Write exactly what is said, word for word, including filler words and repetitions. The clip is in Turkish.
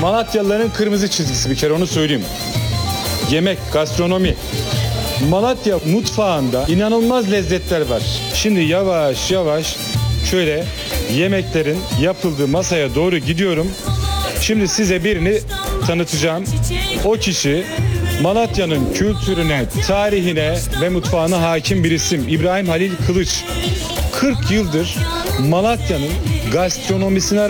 Malatyalıların kırmızı çizgisi, bir kere onu söyleyeyim. Yemek, gastronomi. Malatya mutfağında inanılmaz lezzetler var. Şimdi yavaş yavaş şöyle yemeklerin yapıldığı masaya doğru gidiyorum. Şimdi size birini tanıtacağım. O kişi Malatya'nın kültürüne, tarihine ve mutfağına hakim bir isim. İbrahim Halil Kılıç. kırk yıldır Malatya'nın gastronomisine